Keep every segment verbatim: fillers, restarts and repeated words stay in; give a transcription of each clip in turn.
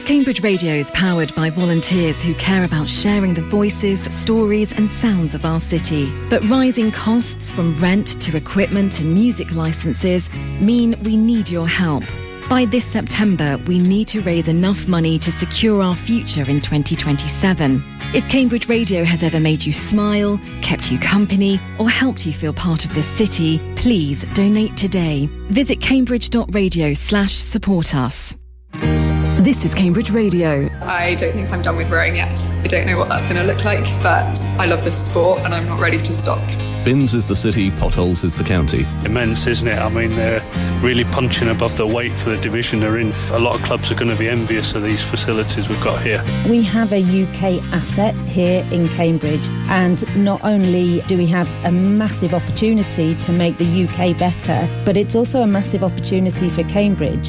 Cambridge Radio is powered by volunteers who care about sharing the voices, stories and sounds of our city. But rising costs from rent to equipment and music licences mean we need your help. By this September, we need to raise enough money to secure our future in twenty twenty-seven. If Cambridge Radio has ever made you smile, kept you company, or helped you feel part of the city, please donate today. Visit cambridge.radio slash support us. This is Cambridge Radio. I don't think I'm done with rowing yet. I don't know what that's going to look like, but I love this sport and I'm not ready to stop. Bins is the city, potholes is the county. Immense, isn't it? I mean, they're really punching above their weight for the division they're in. A lot of clubs are going to be envious of these facilities we've got here. We have a U K asset here in Cambridge, and not only do we have a massive opportunity to make the U K better, but it's also a massive opportunity for Cambridge.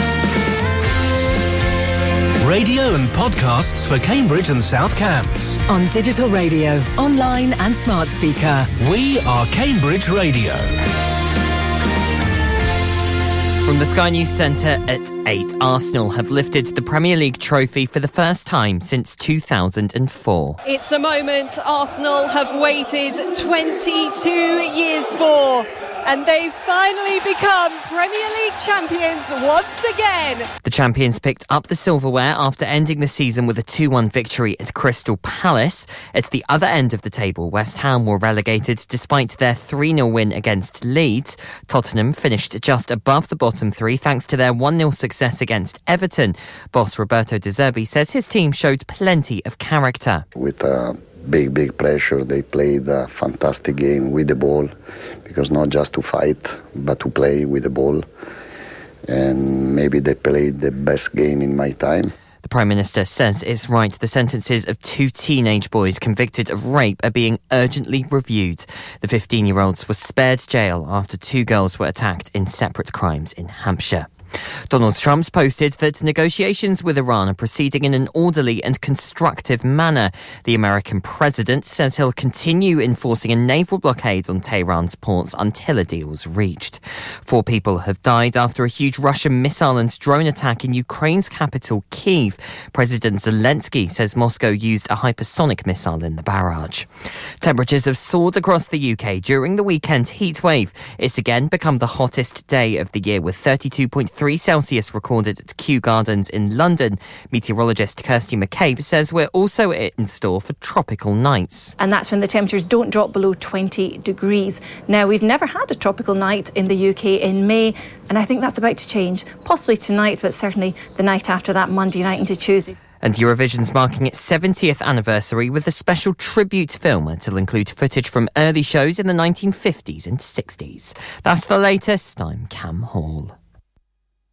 Radio and podcasts for Cambridge and South Cambs. On digital radio, online and smart speaker. We are Cambridge Radio. From the Sky News Centre at eight, Arsenal have lifted the Premier League trophy for the first time since two thousand four. It's a moment Arsenal have waited twenty-two years for, and they've finally become Premier League champions once again. The champions picked up the silverware after ending the season with a two one victory at Crystal Palace. At the other end of the table, West Ham were relegated despite their three nil win against Leeds. Tottenham finished just above the bottom three thanks to their one nil success against Everton. Boss Roberto De Zerbi says his team showed plenty of character. With uh, big, big pressure, they played a fantastic game with the ball, because not just to fight, but to play with the ball. And maybe they played the best game in my time. The Prime Minister says it's right the sentences of two teenage boys convicted of rape are being urgently reviewed. The fifteen-year-olds were spared jail after two girls were attacked in separate crimes in Hampshire. Donald Trump's posted that negotiations with Iran are proceeding in an orderly and constructive manner. The American president says he'll continue enforcing a naval blockade on Tehran's ports until a deal's reached. Four people have died after a huge Russian missile and drone attack in Ukraine's capital, Kyiv. President Zelensky says Moscow used a hypersonic missile in the barrage. Temperatures have soared across the U K during the weekend heatwave. It's again become the hottest day of the year, with thirty-two point three Celsius recorded at Kew Gardens in London. Meteorologist Kirsty McCabe says we're also in store for tropical nights. And that's when the temperatures don't drop below twenty degrees. Now, we've never had a tropical night in the U K in May, and I think that's about to change. Possibly tonight, but certainly the night after that, Monday night into Tuesday. And Eurovision's marking its seventieth anniversary with a special tribute film that'll include footage from early shows in the nineteen fifties and sixties. That's the latest. I'm Cam Hall.